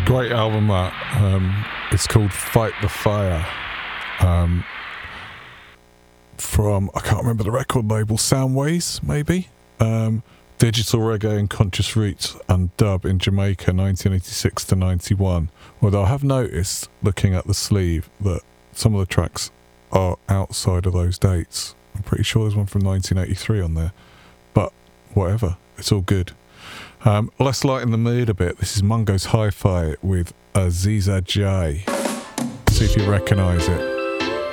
Great album that. It's called Fight the Fire. From, I can't remember the record label, Soundways, maybe? Digital Reggae and Conscious Roots and Dub in Jamaica, 1986 to 91. Although I have noticed, looking at the sleeve, that some of the tracks are outside of those dates. I'm pretty sure there's one from 1983 on there. But whatever, it's all good. Let's lighten the mood a bit. This is Mungo's Hi-Fi with Aziza J. See if you recognise it.